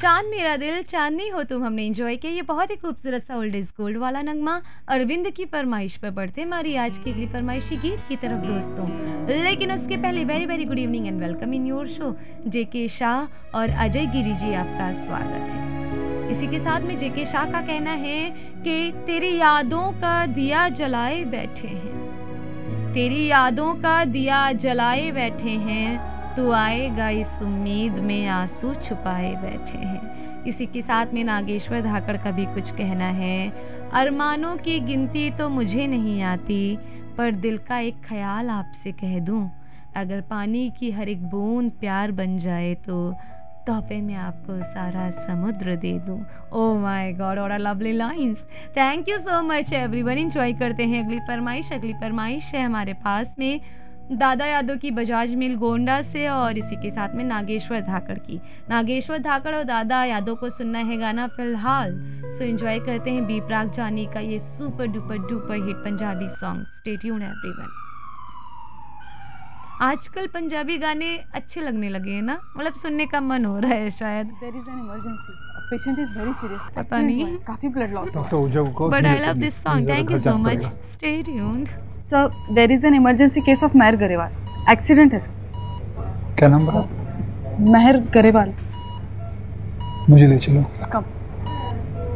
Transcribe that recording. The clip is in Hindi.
चांद मेरा दिल चांदनी हो तुम हमने एंजॉय किया। ये बहुत ही खूबसूरत सा ओल्ड इज गोल्ड वाला नगमा अरविंद की फरमाइश पर बढ़ते हमारी आज की अगली फरमाइशी गीत की तरफ दोस्तों। लेकिन उसके पहले very very good evening and welcome in your show. जेके शाह और अजय गिरी जी आपका स्वागत है। इसी के साथ में जेके शाह का कहना है कि तेरी यादों का दिया जलाए बैठे हैं, तेरी यादों का दिया जलाए बैठे हैं, तू आएगा इस उम्मीद में आंसू छुपाए बैठे हैं। इसी के साथ में नागेश्वर धाकड़ का भी कुछ कहना है। अरमानों की गिनती तो मुझे नहीं आती, पर दिल का एक ख्याल आपसे कह दूं, अगर पानी की हर एक बूंद प्यार बन जाए तो तोहफे में आपको सारा समुद्र दे दूं। ओह माय गॉड, और lovely lines. Thank you so much everyone. Enjoy करते हैं अगली फरमाइश है हमारे पास में दादा यादव की बजाज मिल गोंडा से, और इसी के साथ में नागेश्वर धाकड़ की। नागेश्वर धाकड़ और दादा यादव को सुनना है गाना फिलहाल। सो एंजॉय करते हैं बी प्राक जानी का ये super duper hit Punjabi song. Stay tuned everyone. आजकल पंजाबी गाने अच्छे लगने लगे हैं ना, मतलब सुनने का मन हो रहा है शायद। There is an emergency. A patient is very serious. पता नहीं, काफी blood loss हो। But I love this song. Thank you so much. Stay tuned. Sir, there is an emergency case of Meher Grewal. Accident है sir. क्या नाम बताओ? मेहर गरेवाल. मुझे ले चलो। Come.